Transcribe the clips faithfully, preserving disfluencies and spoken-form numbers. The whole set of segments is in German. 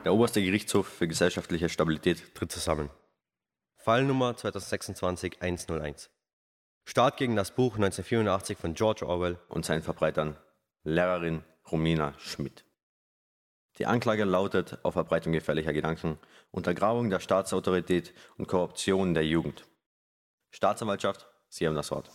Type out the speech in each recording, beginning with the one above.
Der oberste Gerichtshof für gesellschaftliche Stabilität tritt zusammen. Fallnummer zweitausendsechsundzwanzig hunderteins. Staat gegen das Buch neunzehnhundertvierundachtzig von George Orwell und seinen Verbreitern Lehrerin Romina Schmidt. Die Anklage lautet auf Verbreitung gefährlicher Gedanken, Untergrabung der Staatsautorität und Korruption der Jugend. Staatsanwaltschaft, Sie haben das Wort.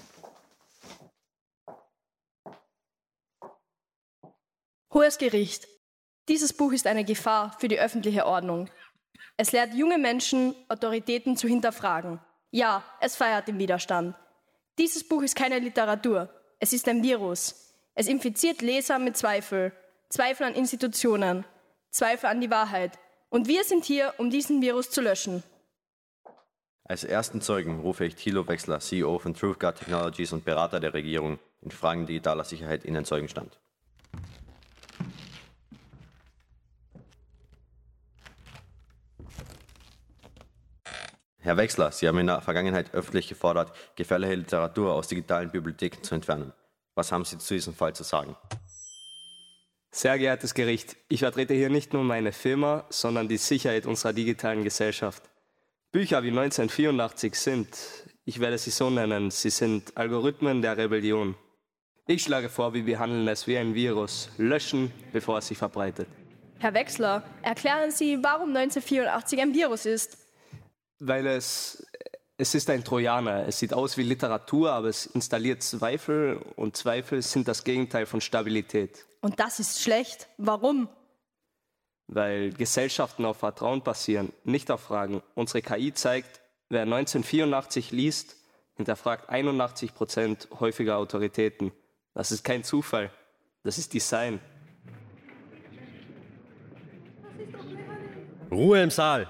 Hohes Gericht. Dieses Buch ist eine Gefahr für die öffentliche Ordnung. Es lehrt junge Menschen, Autoritäten zu hinterfragen. Ja, es feiert den Widerstand. Dieses Buch ist keine Literatur. Es ist ein Virus. Es infiziert Leser mit Zweifel. Zweifel an Institutionen. Zweifel an die Wahrheit. Und wir sind hier, um diesen Virus zu löschen. Als ersten Zeugen rufe ich Thilo Wechsler, C E O von Truthguard Technologies und Berater der Regierung in Fragen digitaler Sicherheit, in den Zeugenstand. Herr Wechsler, Sie haben in der Vergangenheit öffentlich gefordert, gefährliche Literatur aus digitalen Bibliotheken zu entfernen. Was haben Sie zu diesem Fall zu sagen? Sehr geehrtes Gericht, ich vertrete hier nicht nur meine Firma, sondern die Sicherheit unserer digitalen Gesellschaft. Bücher wie neunzehnhundertvierundachtzig sind, ich werde sie so nennen, sie sind Algorithmen der Rebellion. Ich schlage vor, wir behandeln es wie ein Virus, löschen, bevor es sich verbreitet. Herr Wechsler, erklären Sie, warum neunzehnhundertvierundachtzig ein Virus ist. Weil es, es ist ein Trojaner. Es sieht aus wie Literatur, aber es installiert Zweifel und Zweifel sind das Gegenteil von Stabilität. Und das ist schlecht. Warum? Weil Gesellschaften auf Vertrauen basieren, nicht auf Fragen. Unsere K I zeigt, wer neunzehnhundertvierundachtzig liest, hinterfragt einundachtzig Prozent häufiger Autoritäten. Das ist kein Zufall, das ist Design. Ruhe im Saal!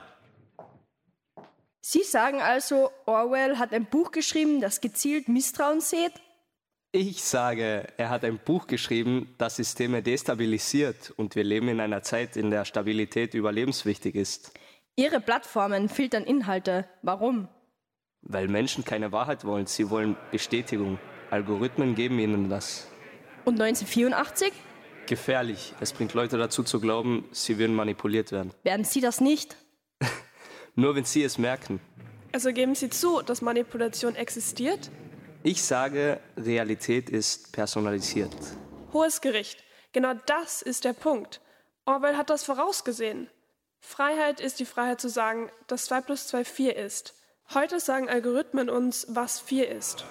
Sie sagen also, Orwell hat ein Buch geschrieben, das gezielt Misstrauen sät? Ich sage, er hat ein Buch geschrieben, das Systeme destabilisiert und wir leben in einer Zeit, in der Stabilität überlebenswichtig ist. Ihre Plattformen filtern Inhalte. Warum? Weil Menschen keine Wahrheit wollen, sie wollen Bestätigung. Algorithmen geben ihnen das. Und neunzehnhundertvierundachtzig? Gefährlich. Es bringt Leute dazu zu glauben, sie würden manipuliert werden. Werden Sie das nicht? Nur wenn Sie es merken. Also geben Sie zu, dass Manipulation existiert? Ich sage, Realität ist personalisiert. Hohes Gericht, genau das ist der Punkt. Orwell hat das vorausgesehen. Freiheit ist die Freiheit zu sagen, dass zwei plus zwei vier ist. Heute sagen Algorithmen uns, was vier ist.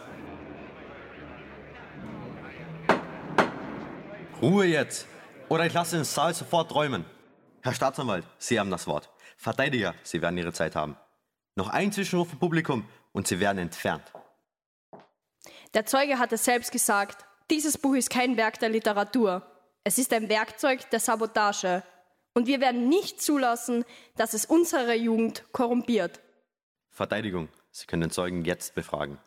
Ruhe jetzt! Oder ich lasse den Saal sofort räumen. Herr Staatsanwalt, Sie haben das Wort. Verteidiger, Sie werden Ihre Zeit haben. Noch ein Zwischenruf im Publikum und Sie werden entfernt. Der Zeuge hat es selbst gesagt, dieses Buch ist kein Werk der Literatur. Es ist ein Werkzeug der Sabotage. Und wir werden nicht zulassen, dass es unsere Jugend korrumpiert. Verteidigung, Sie können den Zeugen jetzt befragen.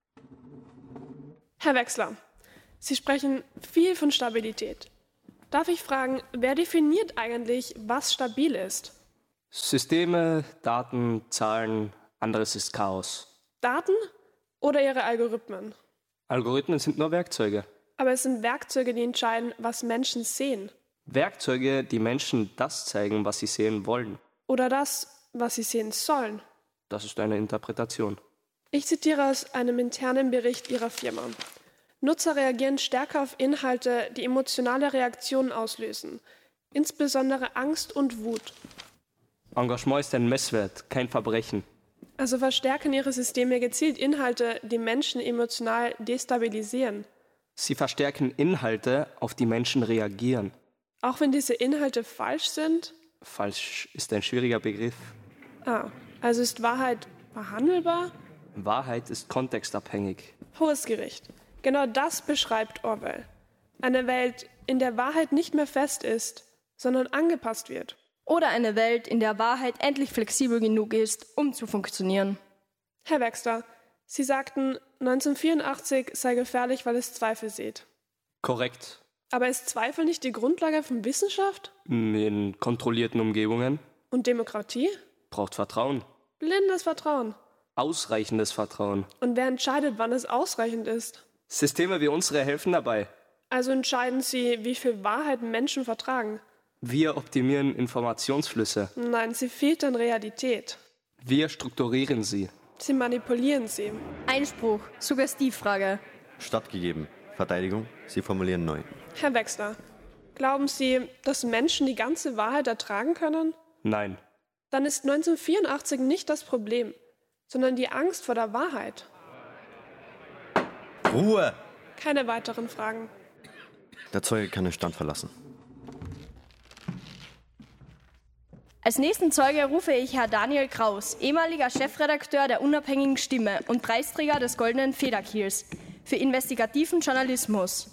Herr Wechsler, Sie sprechen viel von Stabilität. Darf ich fragen, wer definiert eigentlich, was stabil ist? Systeme, Daten, Zahlen, anderes ist Chaos. Daten oder Ihre Algorithmen? Algorithmen sind nur Werkzeuge. Aber es sind Werkzeuge, die entscheiden, was Menschen sehen. Werkzeuge, die Menschen das zeigen, was sie sehen wollen. Oder das, was sie sehen sollen. Das ist eine Interpretation. Ich zitiere aus einem internen Bericht Ihrer Firma. Nutzer reagieren stärker auf Inhalte, die emotionale Reaktionen auslösen, insbesondere Angst und Wut. Engagement ist ein Messwert, kein Verbrechen. Also verstärken Ihre Systeme gezielt Inhalte, die Menschen emotional destabilisieren. Sie verstärken Inhalte, auf die Menschen reagieren. Auch wenn diese Inhalte falsch sind? Falsch ist ein schwieriger Begriff. Ah, also ist Wahrheit verhandelbar? Wahrheit ist kontextabhängig. Hohes Gericht. Genau das beschreibt Orwell. Eine Welt, in der Wahrheit nicht mehr fest ist, sondern angepasst wird. Oder eine Welt, in der Wahrheit endlich flexibel genug ist, um zu funktionieren. Herr Wechsler, Sie sagten, neunzehnhundertvierundachtzig sei gefährlich, weil es Zweifel sät. Korrekt. Aber ist Zweifel nicht die Grundlage von Wissenschaft? In kontrollierten Umgebungen. Und Demokratie? Braucht Vertrauen. Blindes Vertrauen. Ausreichendes Vertrauen. Und wer entscheidet, wann es ausreichend ist? Systeme wie unsere helfen dabei. Also entscheiden Sie, wie viel Wahrheit Menschen vertragen. Wir optimieren Informationsflüsse. Nein, sie fehlt an Realität. Wir strukturieren sie. Sie manipulieren sie. Einspruch, Suggestivfrage. Stattgegeben. Verteidigung. Sie formulieren neu. Herr Wechsler, glauben Sie, dass Menschen die ganze Wahrheit ertragen können? Nein. Dann ist neunzehnhundertvierundachtzig nicht das Problem, sondern die Angst vor der Wahrheit. Ruhe! Keine weiteren Fragen. Der Zeuge kann den Stand verlassen. Als nächsten Zeuge rufe ich Herr Daniel Kraus, ehemaliger Chefredakteur der Unabhängigen Stimme und Preisträger des Goldenen Federkiels für investigativen Journalismus.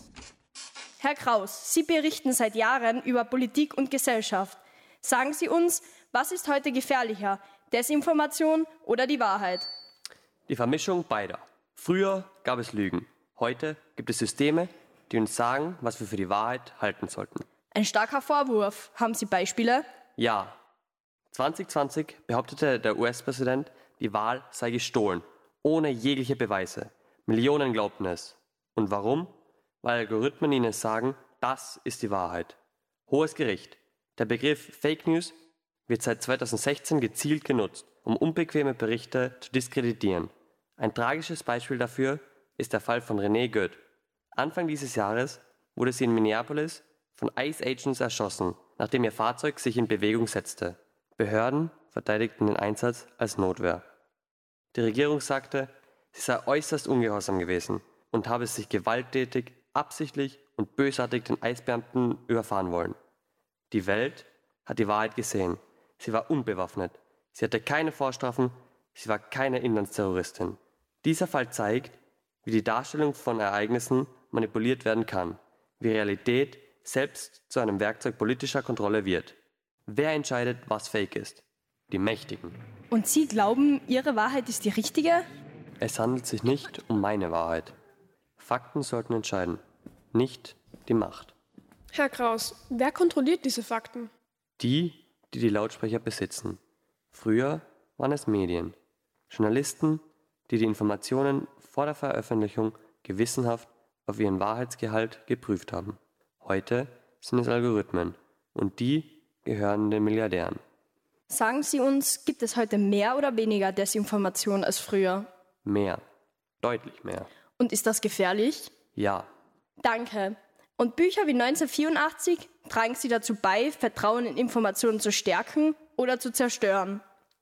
Herr Kraus, Sie berichten seit Jahren über Politik und Gesellschaft. Sagen Sie uns, was ist heute gefährlicher, Desinformation oder die Wahrheit? Die Vermischung beider. Früher gab es Lügen. Heute gibt es Systeme, die uns sagen, was wir für die Wahrheit halten sollten. Ein starker Vorwurf. Haben Sie Beispiele? Ja. zwanzig zwanzig behauptete der U S-Präsident, die Wahl sei gestohlen, ohne jegliche Beweise. Millionen glaubten es. Und warum? Weil Algorithmen ihnen sagen, das ist die Wahrheit. Hohes Gericht. Der Begriff Fake News wird seit zweitausendsechzehn gezielt genutzt, um unbequeme Berichte zu diskreditieren. Ein tragisches Beispiel dafür ist der Fall von Renee Goeth. Anfang dieses Jahres wurde sie in Minneapolis von ICE Agents erschossen, nachdem ihr Fahrzeug sich in Bewegung setzte. Behörden verteidigten den Einsatz als Notwehr. Die Regierung sagte, sie sei äußerst ungehorsam gewesen und habe sich gewalttätig, absichtlich und bösartig den ICE-Beamten überfahren wollen. Die Welt hat die Wahrheit gesehen. Sie war unbewaffnet. Sie hatte keine Vorstrafen. Sie war keine Inlandsterroristin. Dieser Fall zeigt, wie die Darstellung von Ereignissen manipuliert werden kann, wie Realität selbst zu einem Werkzeug politischer Kontrolle wird. Wer entscheidet, was Fake ist? Die Mächtigen. Und Sie glauben, Ihre Wahrheit ist die richtige? Es handelt sich nicht um meine Wahrheit. Fakten sollten entscheiden, nicht die Macht. Herr Kraus, wer kontrolliert diese Fakten? Die, die die Lautsprecher besitzen. Früher waren es Medien. Journalisten, die die Informationen vor der Veröffentlichung gewissenhaft auf ihren Wahrheitsgehalt geprüft haben. Heute sind es Algorithmen und die gehören den Milliardären. Sagen Sie uns, gibt es heute mehr oder weniger Desinformation als früher? Mehr. Deutlich mehr. Und ist das gefährlich? Ja. Danke. Und Bücher wie neunzehnhundertvierundachtzig, tragen sie dazu bei, Vertrauen in Informationen zu stärken oder zu zerstören?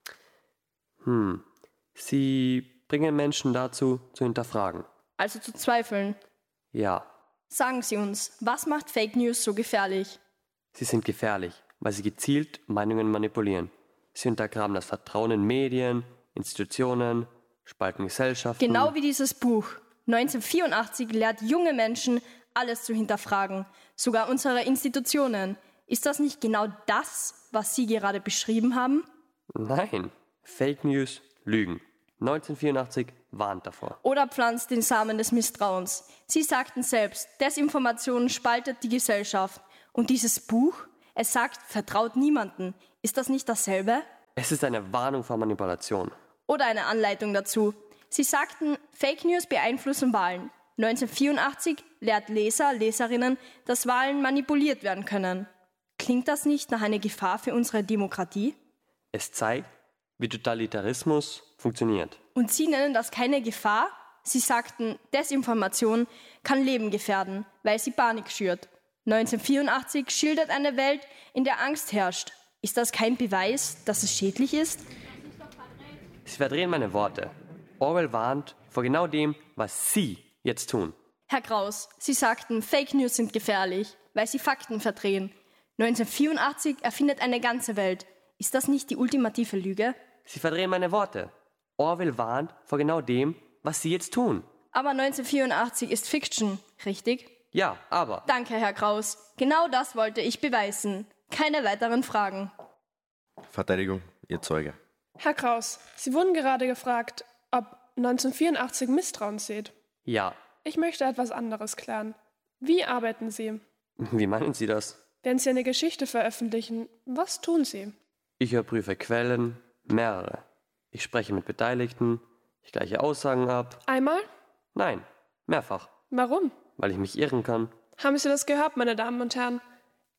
Hm. Sie bringen Menschen dazu, zu hinterfragen. Also zu zweifeln? Ja. Sagen Sie uns, was macht Fake News so gefährlich? Sie sind gefährlich, weil sie gezielt Meinungen manipulieren. Sie untergraben das Vertrauen in Medien, Institutionen, spalten Gesellschaften. Genau wie dieses Buch. neunzehnhundertvierundachtzig lehrt junge Menschen, alles zu hinterfragen, sogar unsere Institutionen. Ist das nicht genau das, was Sie gerade beschrieben haben? Nein. Fake News, Lügen. neunzehnhundertvierundachtzig warnt davor. Oder pflanzt den Samen des Misstrauens. Sie sagten selbst, Desinformation spaltet die Gesellschaft. Und dieses Buch, es sagt, vertraut niemanden. Ist das nicht dasselbe? Es ist eine Warnung vor Manipulation. Oder eine Anleitung dazu. Sie sagten, Fake News beeinflussen Wahlen. neunzehnhundertvierundachtzig lehrt Leser, Leserinnen, dass Wahlen manipuliert werden können. Klingt das nicht nach einer Gefahr für unsere Demokratie? Es zeigt, wie Totalitarismus funktioniert. Und Sie nennen das keine Gefahr? Sie sagten, Desinformation kann Leben gefährden, weil sie Panik schürt. neunzehnhundertvierundachtzig schildert eine Welt, in der Angst herrscht. Ist das kein Beweis, dass es schädlich ist? Sie verdrehen meine Worte. Orwell warnt vor genau dem, was Sie jetzt tun. Herr Kraus, Sie sagten, Fake News sind gefährlich, weil sie Fakten verdrehen. neunzehnhundertvierundachtzig erfindet eine ganze Welt. Ist das nicht die ultimative Lüge? Sie verdrehen meine Worte. Orwell warnt vor genau dem, was Sie jetzt tun. Aber neunzehnhundertvierundachtzig ist Fiction, richtig? Ja, aber... Danke, Herr Kraus. Genau das wollte ich beweisen. Keine weiteren Fragen. Verteidigung, Ihr Zeuge. Herr Kraus, Sie wurden gerade gefragt, ob neunzehnhundertvierundachtzig Misstrauen sät. Ja. Ich möchte etwas anderes klären. Wie arbeiten Sie? Wie meinen Sie das? Wenn Sie eine Geschichte veröffentlichen, was tun Sie? Ich überprüfe Quellen, mehrere. Ich spreche mit Beteiligten, ich gleiche Aussagen ab. Einmal? Nein, mehrfach. Warum? Weil ich mich irren kann. Haben Sie das gehört, meine Damen und Herren?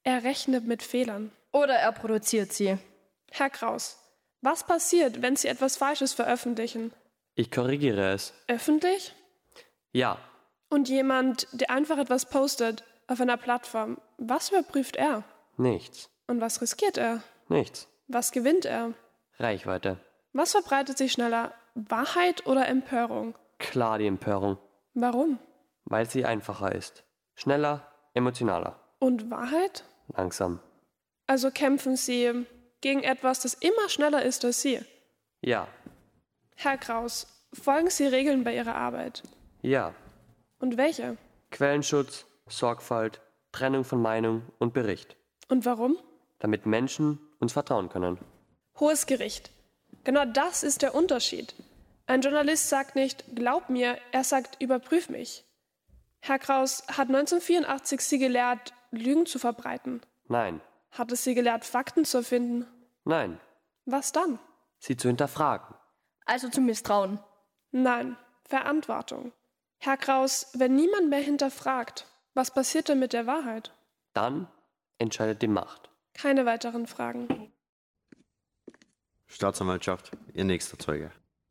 Er rechnet mit Fehlern. Oder er produziert sie. Herr Kraus, was passiert, wenn Sie etwas Falsches veröffentlichen? Ich korrigiere es. Öffentlich? Ja, Und jemand, der einfach etwas postet auf einer Plattform, was überprüft er? nichts. Und was riskiert er? Nichts. Was gewinnt er? Reichweite. Was verbreitet sich schneller? Wahrheit oder Empörung? Klar die Empörung, Warum? weil sie einfacher ist. Schneller, emotionaler. Und Wahrheit? Langsam. Also kämpfen Sie gegen etwas, das immer schneller ist als Sie. Ja, Herr Kraus, folgen Sie Regeln bei Ihrer Arbeit? ja. Und welche? Quellenschutz, Sorgfalt, Trennung von Meinung und Bericht. Und warum? Damit Menschen uns vertrauen können. Hohes Gericht. Genau das ist der Unterschied. Ein Journalist sagt nicht, glaub mir, er sagt, überprüf mich. Herr Kraus, hat neunzehnhundertvierundachtzig Sie gelehrt, Lügen zu verbreiten? Nein, Hat es Sie gelehrt, Fakten zu erfinden? nein. Was dann? Sie zu hinterfragen. Also zu misstrauen. Nein, Verantwortung. Herr Kraus, wenn niemand mehr hinterfragt, was passiert denn mit der Wahrheit? Dann entscheidet die Macht. Keine weiteren Fragen. Staatsanwaltschaft, Ihr nächster Zeuge.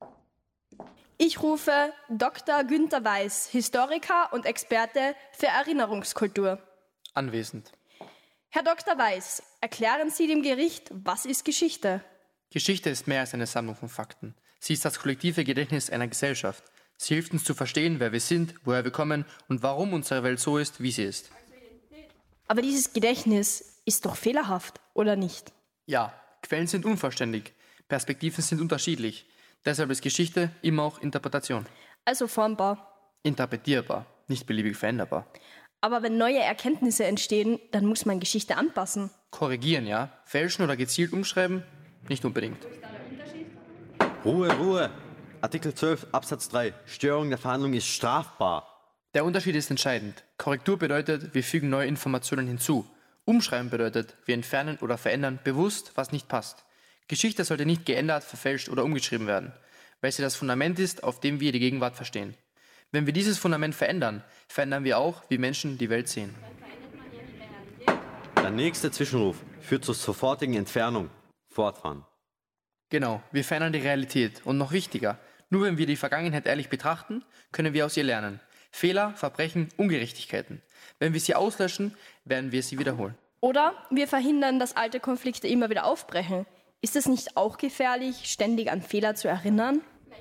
Ich rufe Doktor Günther Weiß, Historiker und Experte für Erinnerungskultur. Anwesend. Herr Doktor Weiß, erklären Sie dem Gericht, was ist Geschichte? Geschichte ist mehr als eine Sammlung von Fakten. Sie ist das kollektive Gedächtnis einer Gesellschaft. Sie hilft uns zu verstehen, wer wir sind, woher wir kommen und warum unsere Welt so ist, wie sie ist. Aber dieses Gedächtnis ist doch fehlerhaft, oder nicht? Ja, Quellen sind unvollständig, Perspektiven sind unterschiedlich. Deshalb ist Geschichte immer auch Interpretation. Also formbar. Interpretierbar, nicht beliebig veränderbar. Aber wenn neue Erkenntnisse entstehen, dann muss man Geschichte anpassen. Korrigieren, ja. Fälschen oder gezielt umschreiben? Nicht unbedingt. Ruhe, Ruhe! Artikel zwölf Absatz drei. Störung der Verhandlung ist strafbar. Der Unterschied ist entscheidend. Korrektur bedeutet, wir fügen neue Informationen hinzu. Umschreiben bedeutet, wir entfernen oder verändern bewusst, was nicht passt. Geschichte sollte nicht geändert, verfälscht oder umgeschrieben werden, weil sie das Fundament ist, auf dem wir die Gegenwart verstehen. Wenn wir dieses Fundament verändern, verändern wir auch, wie Menschen die Welt sehen. Der nächste Zwischenruf führt zur sofortigen Entfernung. Fortfahren. Genau, wir verändern die Realität. Und noch wichtiger, nur wenn wir die Vergangenheit ehrlich betrachten, können wir aus ihr lernen. Fehler, Verbrechen, Ungerechtigkeiten. Wenn wir sie auslöschen, werden wir sie wiederholen. Oder wir verhindern, dass alte Konflikte immer wieder aufbrechen. Ist es nicht auch gefährlich, ständig an Fehler zu erinnern?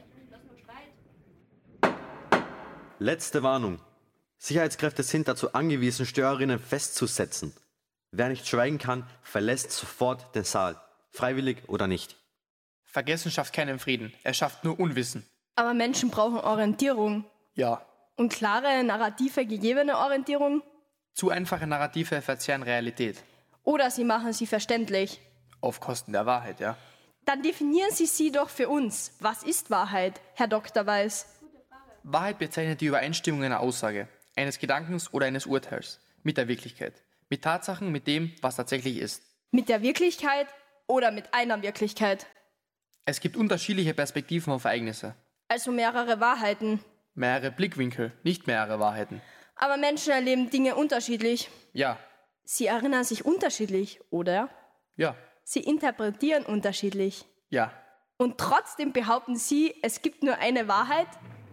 Letzte Warnung. Sicherheitskräfte sind dazu angewiesen, Störerinnen festzusetzen. Wer nicht schweigen kann, verlässt sofort den Saal. Freiwillig oder nicht. Vergessen schafft keinen Frieden, er schafft nur Unwissen. Aber Menschen brauchen Orientierung. Ja, Und klare, narrative, gegebene Orientierung? zu einfache Narrative verzehren Realität. Oder sie machen sie verständlich. Auf Kosten der Wahrheit, ja. Dann definieren Sie sie doch für uns. Was ist Wahrheit, Herr Doktor Weiß? Wahrheit bezeichnet die Übereinstimmung einer Aussage, eines Gedankens oder eines Urteils mit der Wirklichkeit, mit Tatsachen, mit dem, was tatsächlich ist. Mit der Wirklichkeit oder mit einer Wirklichkeit? Es gibt unterschiedliche Perspektiven auf Ereignisse, Also mehrere Wahrheiten. mehrere Blickwinkel, nicht mehrere Wahrheiten. Aber Menschen erleben Dinge unterschiedlich. Ja, Sie erinnern sich unterschiedlich, oder? ja, Sie interpretieren unterschiedlich. ja. Und trotzdem behaupten Sie, es gibt nur eine Wahrheit?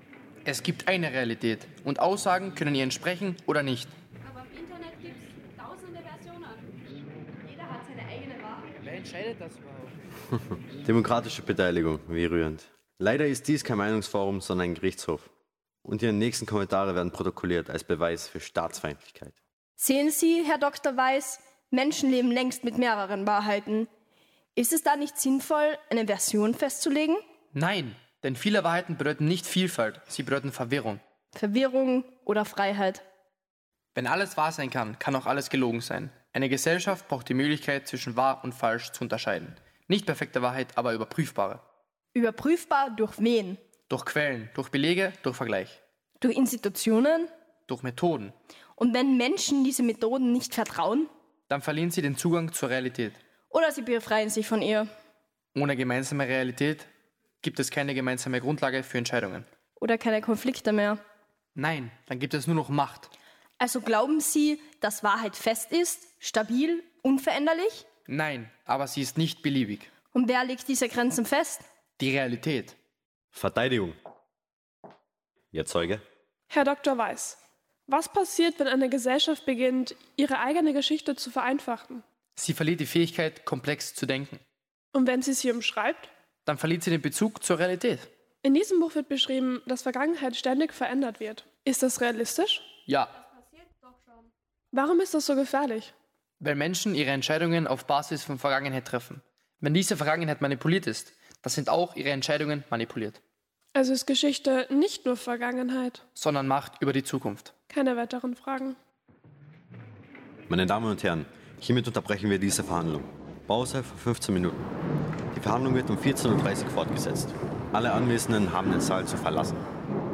Es gibt eine Realität und Aussagen können ihr entsprechen oder nicht. Aber im Internet gibt es tausende Versionen. Jeder hat seine eigene Wahrheit. Wer entscheidet das überhaupt? Demokratische Beteiligung, wie rührend. Leider ist dies kein Meinungsforum, sondern ein Gerichtshof. Und Ihre nächsten Kommentare werden protokolliert als Beweis für Staatsfeindlichkeit. Sehen Sie, Herr Doktor Weiß, Menschen leben längst mit mehreren Wahrheiten. Ist es da nicht sinnvoll, eine Version festzulegen? Nein, denn viele Wahrheiten bedeuten nicht Vielfalt, sie bedeuten Verwirrung. Verwirrung oder Freiheit? Wenn alles wahr sein kann, kann auch alles gelogen sein. Eine Gesellschaft braucht die Möglichkeit, zwischen wahr und falsch zu unterscheiden. Nicht perfekte Wahrheit, aber überprüfbare. Überprüfbar durch wen? Durch Quellen, durch Belege, durch Vergleich. Durch Institutionen? Durch Methoden. Und wenn Menschen diese Methoden nicht vertrauen? Dann verlieren sie den Zugang zur Realität. Oder sie befreien sich von ihr? Ohne gemeinsame Realität gibt es keine gemeinsame Grundlage für Entscheidungen. Oder keine Konflikte mehr? Nein, dann gibt es nur noch Macht. Also glauben Sie, dass Wahrheit fest ist, stabil, unveränderlich? Nein, aber sie ist nicht beliebig. Und wer legt diese Grenzen fest? Die Realität. Verteidigung. Ihr Zeuge? Herr Doktor Weiß, was passiert, wenn eine Gesellschaft beginnt, ihre eigene Geschichte zu vereinfachen? Sie verliert die Fähigkeit, komplex zu denken. Und wenn sie sie umschreibt? Dann verliert sie den Bezug zur Realität. In diesem Buch wird beschrieben, dass Vergangenheit ständig verändert wird. Ist das realistisch? Ja, Warum ist das so gefährlich? weil Menschen ihre Entscheidungen auf Basis von Vergangenheit treffen. Wenn diese Vergangenheit manipuliert ist, dann sind auch ihre Entscheidungen manipuliert, Also ist Geschichte nicht nur Vergangenheit. sondern Macht über die Zukunft. Keine weiteren Fragen. Meine Damen und Herren, hiermit unterbrechen wir diese Verhandlung. Pause für fünfzehn Minuten. Die Verhandlung wird um vierzehn Uhr dreißig fortgesetzt. Alle Anwesenden haben den Saal zu verlassen.